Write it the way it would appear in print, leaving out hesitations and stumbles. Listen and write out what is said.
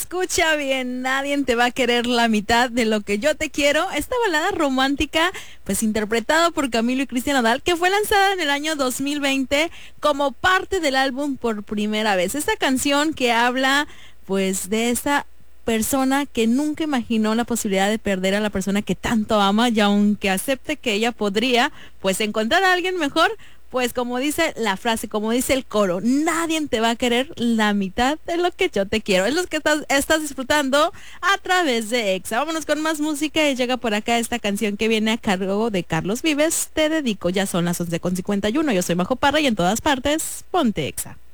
Escucha bien, nadie te va a querer la mitad de lo que yo te quiero. Esta balada romántica, pues interpretada por Camilo y Cristian Nodal, que fue lanzada en el año 2020 como parte del álbum Por Primera Vez. Esta canción que habla, pues, de esa persona que nunca imaginó la posibilidad de perder a la persona que tanto ama, y aunque acepte que ella podría, pues, encontrar a alguien mejor. Pues como dice la frase, como dice el coro, nadie te va a querer la mitad de lo que yo te quiero. Es lo que estás disfrutando a través de Exa. Vámonos con más música y llega por acá esta canción que viene a cargo de Carlos Vives. Te dedico, ya son las 11:51. Yo soy Majo Parra y en todas partes, ponte Exa.